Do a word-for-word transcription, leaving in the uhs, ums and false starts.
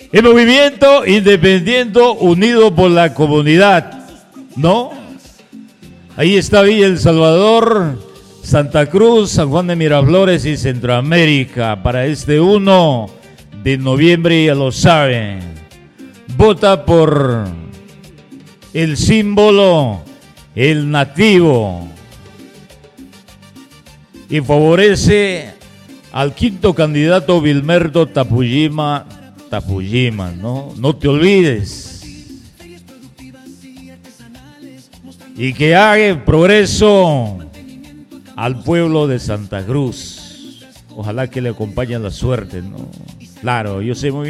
El movimiento independiente unido por la comunidad, ¿no? Ahí está Villa El Salvador, Santa Cruz, San Juan de Miraflores y Centroamérica para este uno de noviembre, ya lo saben. Vota por el símbolo, el nativo, y favorece al quinto candidato Vilmerto Tapujima, Tapujima, ¿no? No te olvides. Y que haga progreso al pueblo de Santa Cruz. Ojalá que le acompañe la suerte, ¿no? Claro, yo sé muy bien.